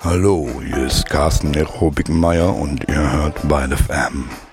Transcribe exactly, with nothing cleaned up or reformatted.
Hallo, hier ist Carsten Nero Bickenmeier und ihr hört Wild F M.